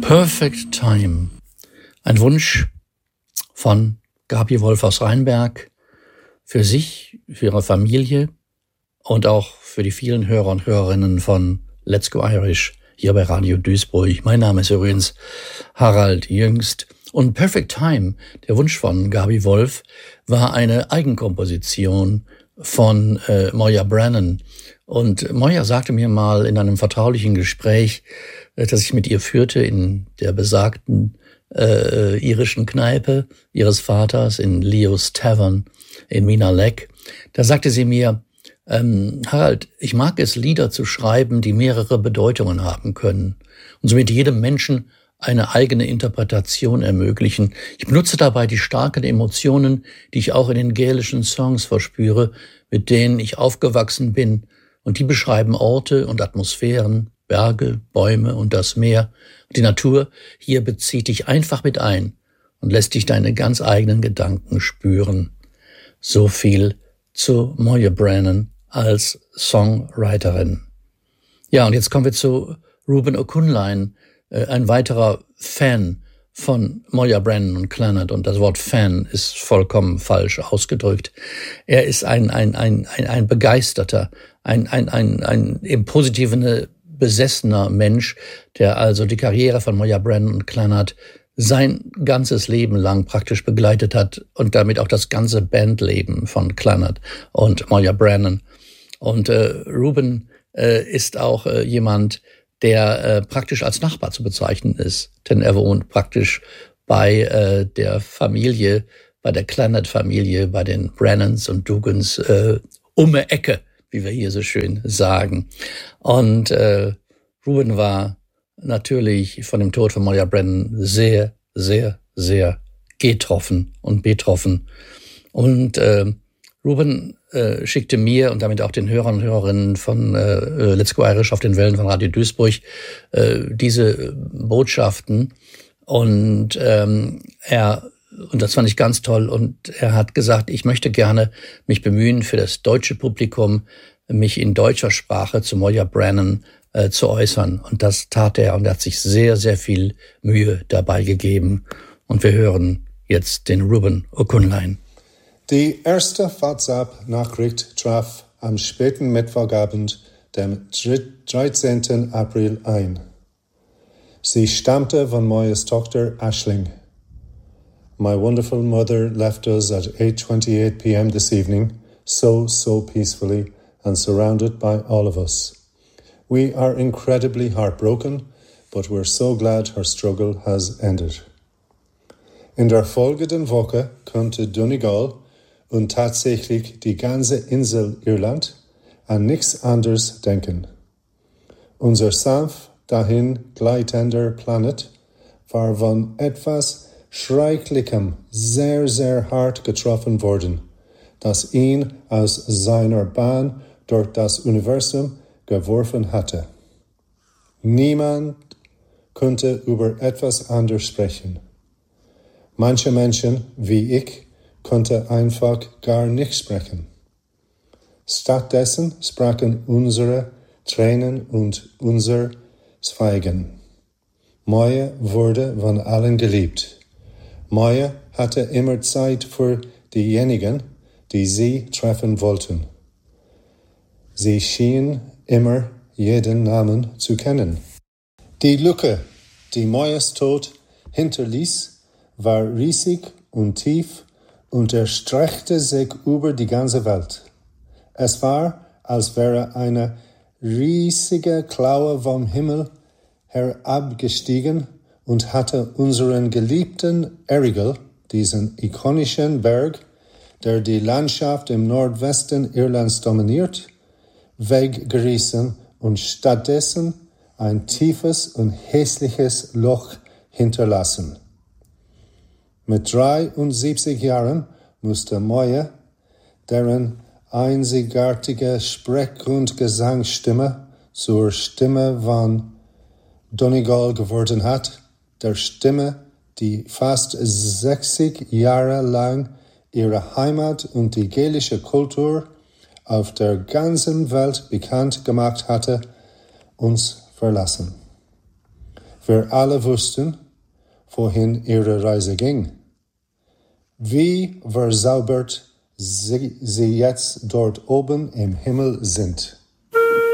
Perfect Time. Ein Wunsch von Gabi Wolf aus Rheinberg für sich, für ihre Familie und auch für die vielen Hörer und Hörerinnen von Let's Go Irish hier bei Radio Duisburg. Mein Name ist übrigens Harald Jüngst. Und Perfect Time, der Wunsch von Gabi Wolf, war eine Eigenkomposition von Moya Brennan. Und Moya sagte mir mal in einem vertraulichen Gespräch, das ich mit ihr führte in der besagten irischen Kneipe ihres Vaters in Leo's Tavern in Minalek, da sagte sie mir, Harald, ich mag es, Lieder zu schreiben, die mehrere Bedeutungen haben können und somit jedem Menschen eine eigene Interpretation ermöglichen. Ich benutze dabei die starken Emotionen, die ich auch in den gälischen Songs verspüre, mit denen ich aufgewachsen bin, und die beschreiben Orte und Atmosphären, Berge, Bäume und das Meer. Die Natur hier bezieht dich einfach mit ein und lässt dich deine ganz eigenen Gedanken spüren. So viel zu Moya Brennan als Songwriterin. Ja, und jetzt kommen wir zu Reuben O'Connellan, ein weiterer Fan von Moya Brennan und Clannad, und das Wort Fan ist vollkommen falsch ausgedrückt. Er ist ein begeisterter, ein im Positiven besessener Mensch, der also die Karriere von Moya Brennan und Clannad sein ganzes Leben lang praktisch begleitet hat und damit auch das ganze Bandleben von Clannad und Moya Brennan. Und Reuben ist auch jemand, der praktisch als Nachbar zu bezeichnen ist, denn er wohnt praktisch bei der Familie, bei der Clannad-Familie, bei den Brennans und Dugans um die Ecke, wie wir hier so schön sagen. Und Reuben war natürlich von dem Tod von Moya Brennan sehr, sehr, sehr getroffen und betroffen. Und Reuben schickte mir und damit auch den Hörern und Hörerinnen von Let's Go Irish auf den Wellen von Radio Duisburg diese Botschaften. Und und das fand ich ganz toll. Und er hat gesagt, ich möchte gerne mich bemühen, für das deutsche Publikum mich in deutscher Sprache zu Moya Brennan zu äußern. Und das tat er, und er hat sich sehr, sehr viel Mühe dabei gegeben. Und wir hören jetzt den Reuben O'Connellan. Die erste WhatsApp-Nachricht traf am späten Mittwochabend, dem 13. April ein. Sie stammte von Moyas Tochter Aisling. My wonderful mother left us at 8:28 p.m. this evening, so peacefully and surrounded by all of us. We are incredibly heartbroken, but we're so glad her struggle has ended. In der folgenden Woche konnte Donegal und tatsächlich die ganze Insel Irland an nichts anderes denken. Unser sanft dahin gleitender Planet war von etwas Schrecklichem sehr, sehr hart getroffen worden, das ihn aus seiner Bahn durch das Universum geworfen hatte. Niemand konnte über etwas anderes sprechen. Manche Menschen, wie ich, konnte einfach gar nicht sprechen. Stattdessen sprachen unsere Tränen und unser Schweigen. Moya wurde von allen geliebt. Moya hatte immer Zeit für diejenigen, die sie treffen wollten. Sie schien immer jeden Namen zu kennen. Die Lücke, die Moyas Tod hinterließ, war riesig und tief und erstreckte sich über die ganze Welt. Es war, als wäre eine riesige Klaue vom Himmel herabgestiegen und hatte unseren geliebten Errigal, diesen ikonischen Berg, der die Landschaft im Nordwesten Irlands dominiert, weggerissen und stattdessen ein tiefes und hässliches Loch hinterlassen. Mit 73 Jahren musste Moya, deren einzigartige Sprech- und Gesangsstimme zur Stimme von Donegal geworden hat, der Stimme, die fast 60 Jahre lang ihre Heimat und die gälische Kultur auf der ganzen Welt bekannt gemacht hatte, uns verlassen. Wir alle wussten, wohin ihre Reise ging. Wie verzaubert sie jetzt dort oben im Himmel sind.